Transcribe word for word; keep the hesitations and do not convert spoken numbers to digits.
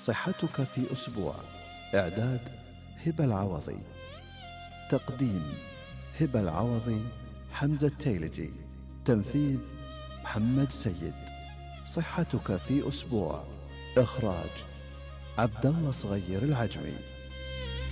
صحتك في أسبوع. إعداد هبة العوضي. تقديم هبة العوضي، حمزة التيلجي. تنفيذ محمد سيد. صحتك في أسبوع. إخراج عبد الله صغير العجمي.